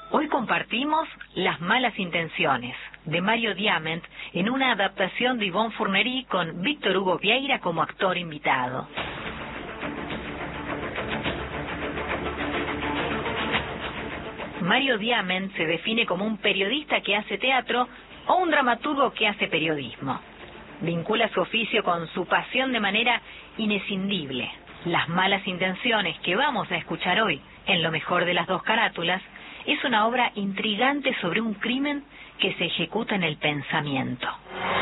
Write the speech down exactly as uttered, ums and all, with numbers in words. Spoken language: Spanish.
Hoy compartimos Las malas intenciones, de Mario Diamant, en una adaptación de Yvonne Fournery con Víctor Hugo Vieira como actor invitado. Mario Diamant se define como un periodista que hace teatro o un dramaturgo que hace periodismo. Vincula su oficio con su pasión de manera inescindible. Las malas intenciones que vamos a escuchar hoy, en Lo mejor de las dos carátulas, es una obra intrigante sobre un crimen que se ejecuta en el pensamiento.